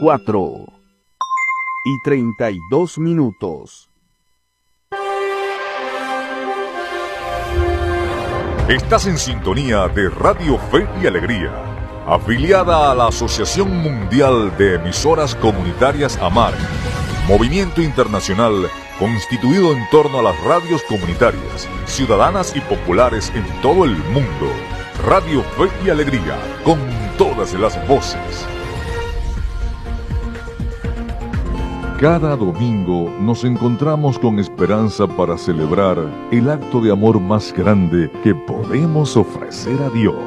4:32. Estás en sintonía de Radio Fe y Alegría, afiliada a la Asociación Mundial de Emisoras Comunitarias AMAR, movimiento internacional constituido en torno a las radios comunitarias, ciudadanas y populares en todo el mundo. Radio Fe y Alegría, con todas las voces. Cada domingo nos encontramos con esperanza para celebrar el acto de amor más grande que podemos ofrecer a Dios.